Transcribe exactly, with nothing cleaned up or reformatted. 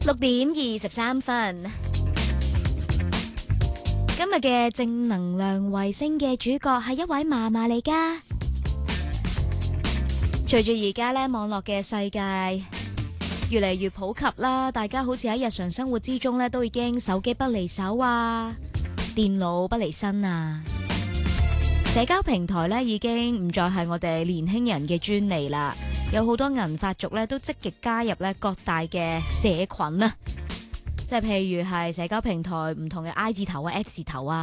六點二十三分，今日嘅正能量衛星嘅主角係一位嫲嫲嚟噶。隨住而家咧網絡嘅世界越嚟越普及啦，大家好似喺日常生活之中咧都已經手機不離手啊，電腦不離身啊。社交平台咧已經唔再係我哋年輕人嘅專利啦，有好多銀髮族咧都積極加入咧各大嘅社群啊，即係譬如係社交平台唔同嘅 I 字頭啊、F 字頭啊。